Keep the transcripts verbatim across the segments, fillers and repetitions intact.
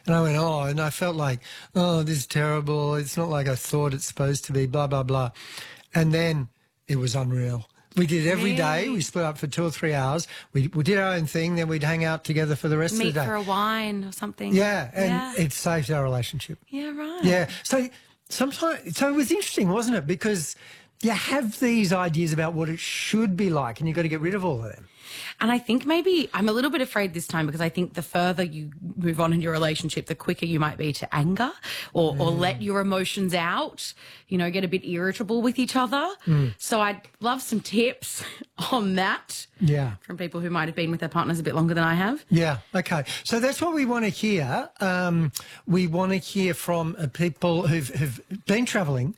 And I went, oh, and I felt like, oh, this is terrible. It's not like I thought it's supposed to be, blah, blah, blah. And then it was unreal. We did it every day. We split up for two or three hours. We, we did our own thing. Then we'd hang out together for the rest Meet of the day. for a wine or something. Yeah, and yeah. it saved our relationship. Yeah, right. Yeah. So sometimes, so it was interesting, wasn't it? Because you have these ideas about what it should be like, and you've got to get rid of all of them. And I think maybe I'm a little bit afraid this time because I think the further you move on in your relationship, the quicker you might be to anger or, mm. or let your emotions out, you know, get a bit irritable with each other. Mm. So I'd love some tips on that. Yeah. From people who might have been with their partners a bit longer than I have. Yeah. Okay. So that's what we want to hear. Um, we want to hear from uh, people who've, who've been travelling,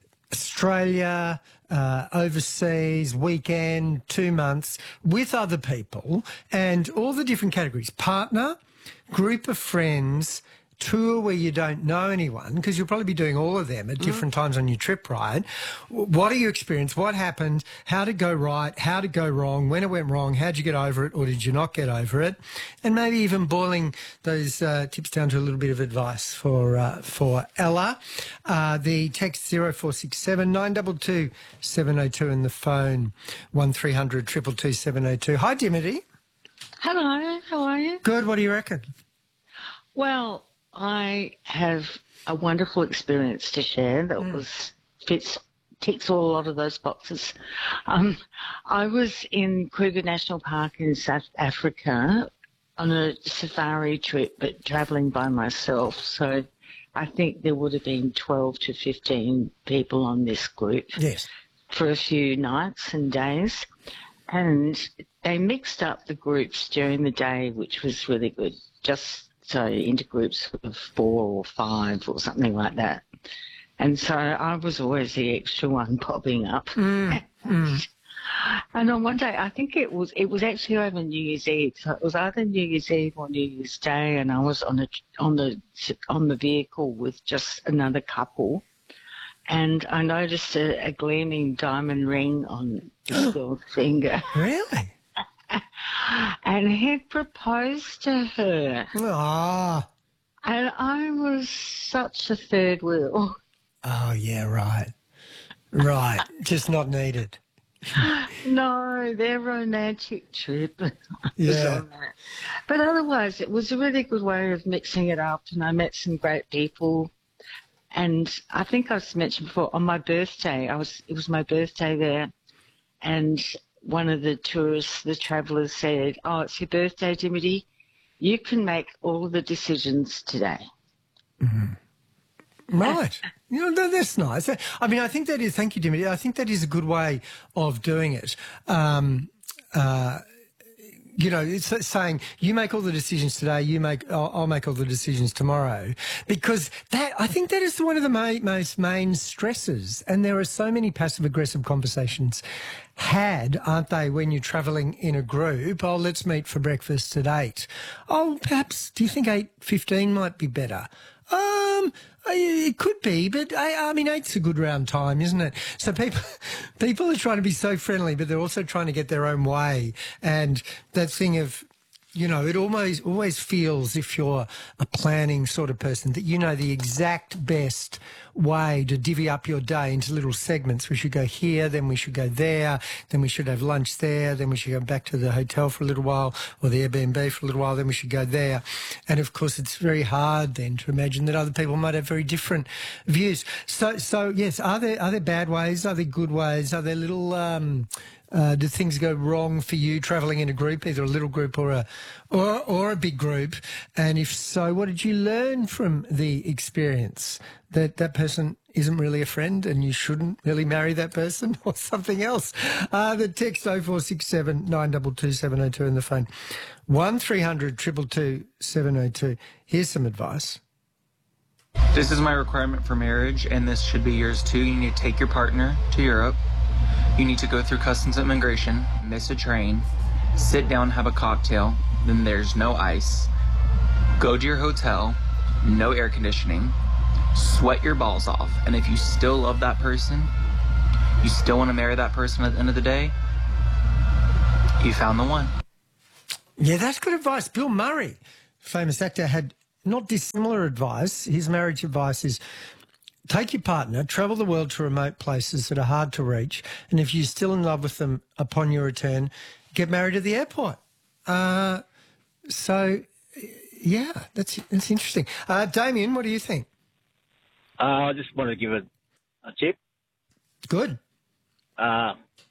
Australia, uh, overseas, weekend, two months, with other people, and all the different categories: partner, group of friends, tour where you don't know anyone, because you'll probably be doing all of them at different mm. times on your trip, right? What are your experience? What happened? How did it go right? How did it go wrong? When it went wrong, how did you get over it, or did you not get over it? And maybe even boiling those uh, tips down to a little bit of advice for uh, for Ella. Uh, the text zero four six seven nine two two seven zero two and the phone one three hundred two two two seven zero two. Hi, Dimity. Hello, how are you? Good. What do you reckon? Well, I have a wonderful experience to share that mm. was fits ticks all a lot of those boxes. Um, I was in Kruger National Park in South Africa on a safari trip, but travelling by myself. So I think there would have been twelve to fifteen people on this group. Yes. For a few nights and days, and they mixed up the groups during the day, which was really good. Just so into groups of four or five or something like that. And so I was always the extra one popping up. Mm, mm. And on one day, I think it was it was actually over New Year's Eve. So it was either New Year's Eve or New Year's Day, and I was on a, on the on the vehicle with just another couple. And I noticed a, a gleaming diamond ring on this girl's finger. Really? And he proposed to her. Ah. And I was such a third wheel. Oh, yeah, right. Right. Just not needed. No, their romantic trip. Yeah. But otherwise, it was a really good way of mixing it up, and I met some great people. And I think I've mentioned before, on my birthday, I was it was my birthday there, and one of the tourists, the travellers said, oh, it's your birthday, Dimity. You can make all the decisions today. Mm-hmm. Right. You know, that's nice. I mean, I think that is, thank you, Dimity. I think that is a good way of doing it. Um, uh, you know, it's saying you make all the decisions today, you make, I'll, I'll make all the decisions tomorrow, because that, I think that is one of the main, most main stresses. And there are so many passive aggressive conversations had, aren't they, when you're travelling in a group? Oh, let's meet for breakfast at eight. Oh, perhaps, do you think eight fifteen might be better? Um, it could be, but I, I mean, eight's a good round time, isn't it? So people, people are trying to be so friendly, but they're also trying to get their own way. And that thing of, you know, it almost always feels, if you're a planning sort of person, that you know the exact best way to divvy up your day into little segments. We should go here, then we should go there, then we should have lunch there, then we should go back to the hotel for a little while, or the Airbnb for a little while, then we should go there. And of course, it's very hard then to imagine that other people might have very different views. So, so yes, are there are there bad ways? Are there good ways? Are there little um, Uh, did things go wrong for you travelling in a group, either a little group or a or, or a big group? And if so, what did you learn from the experience? That that person isn't really a friend and you shouldn't really marry that person, or something else? Uh, the text oh four six seven nine two two seven oh two and the phone one three hundred two two two seven oh two. Here's some advice. This is my requirement for marriage, and this should be yours too. You need to take your partner to Europe. You need to go through customs and immigration, miss a train, sit down, have a cocktail, then there's no ice. Go to your hotel, no air conditioning, sweat your balls off. And if you still love that person, you still want to marry that person at the end of the day, you found the one. Yeah, that's good advice. Bill Murray, famous actor, had not dissimilar advice. His marriage advice is take your partner, travel the world to remote places that are hard to reach, and if you're still in love with them upon your return, get married at the airport. Uh, so, yeah, that's that's interesting. Uh, Damien, what do you think? Uh, I just wanted to give a, a tip. Good. Uh,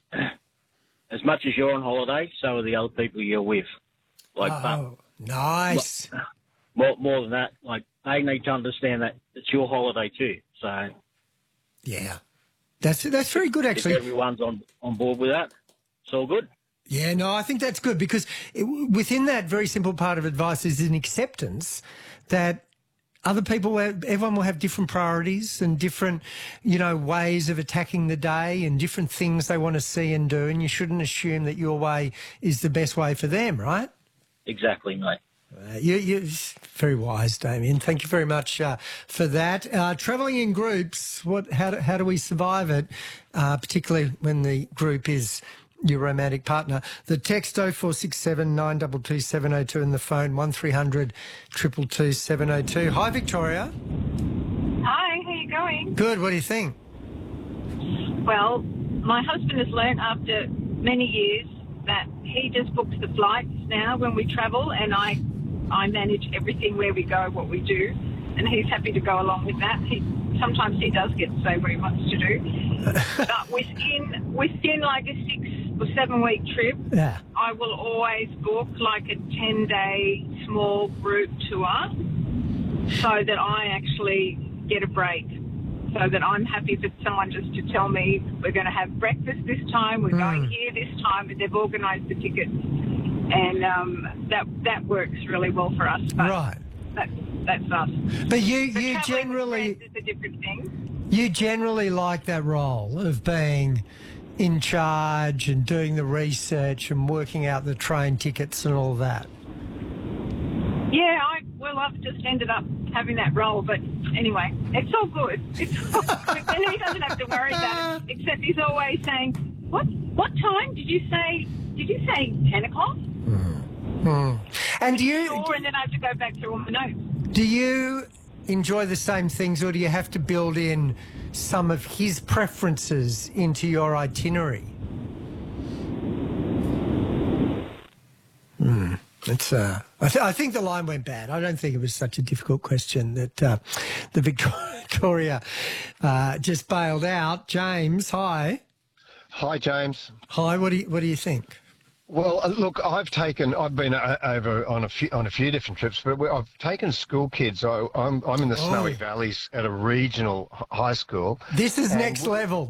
as much as you're on holiday, so are the other people you're with. Like, Oh, nice. but more, more than that, like they need to understand that it's your holiday too. So Yeah. That's that's very good, if actually. everyone's on, on board with that, it's all good. Yeah, no, I think that's good because it, within that very simple part of advice is an acceptance that other people, everyone will have different priorities and different, you know, ways of attacking the day and different things they want to see and do, and you shouldn't assume that your way is the best way for them, right? Exactly, mate. Uh, you, you're very wise, Damien. Thank you very much uh, for that. Uh, travelling in groups, what? How do, how do we survive it, uh, particularly when the group is your romantic partner? The text oh four six seven, nine two two, seven oh two and the phone one three hundred, two two two, seven oh two. Hi, Victoria. Hi, how you going? Good. What do you think? Well, my husband has learnt after many years that he just books the flights now when we travel, and I, I manage everything where we go, what we do, and he's happy to go along with that. He sometimes he does get to say what he wants to do, but within within like a six or seven week trip, Yeah. I will always book like a ten day small group tour so that I actually get a break. So that I'm happy for someone just to tell me we're going to have breakfast this time, we're going here this time, and they've organised the tickets, and um, that that works really well for us. But Right. That's that's us. But you, But you travelling with generally, friends is a different thing. you generally like that role of being in charge and doing the research and working out the train tickets and all that. Yeah, I well, I've just ended up having that role, but anyway, it's all good. It's all good. And he doesn't have to worry about it, except he's always saying, "What what time did you say? Did you say ten o'clock?" Hmm. And do you Or, and then I have to go back through all my notes. do you enjoy the same things, or do you have to build in some of his preferences into your itinerary? Hmm. It's, uh, I, th- I think the line went bad. I don't think it was such a difficult question that uh, the Victoria uh, just bailed out. James, hi. Hi, James. Hi, what do you, what do you think? Well, uh, look, I've taken, I've been uh, over on a few on a few different trips, but we- I've taken school kids. I, I'm I'm in the Snowy Oh. Valleys at a regional h- high school. This is And next we- level.